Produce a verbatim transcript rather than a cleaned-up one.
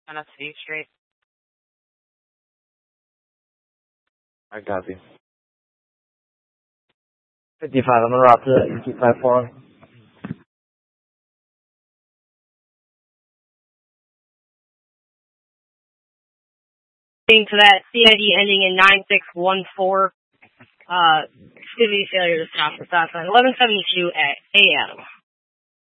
On a C straight. I copy. fifty-five, I'm gonna route to the keep five four. To that C I D ending in nine six one four, uh, activity failure to stop the stop sign, eleven seventy-two A M.